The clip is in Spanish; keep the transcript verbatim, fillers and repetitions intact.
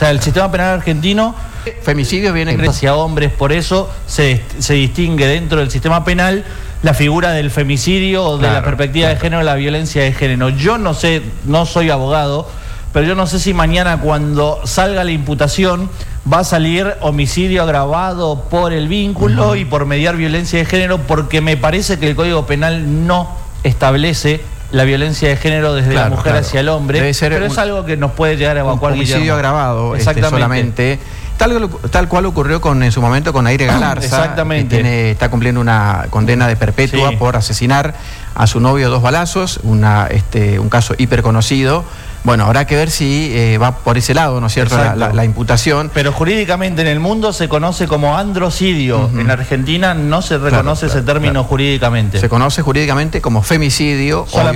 sea, el sistema penal argentino, femicidio viene hacia hombres, por eso se, se distingue dentro del sistema penal la figura del femicidio o de claro, la perspectiva claro. de género, la violencia de género. Yo no sé, no soy abogado, pero yo no sé si mañana cuando salga la imputación va a salir homicidio agravado por el vínculo uh-huh. y por mediar violencia de género, porque me parece que el Código Penal no establece la violencia de género desde claro, la mujer claro. hacia el hombre. Debe ser pero un, es algo que nos puede llegar a evacuar. Un homicidio Guillermo. agravado este, solamente. Tal, tal cual ocurrió con, en su momento con Aire Galarza. Exactamente. Que tiene, está cumpliendo una condena de perpetua sí. por asesinar a su novio dos balazos, una, este, un caso hiper conocido. Bueno, habrá que ver si eh, va por ese lado, ¿no es cierto?, la, la, la imputación. Pero jurídicamente en el mundo se conoce como androcidio. Uh-huh. En Argentina no se reconoce claro, ese claro, término claro. jurídicamente. Se conoce jurídicamente como femicidio.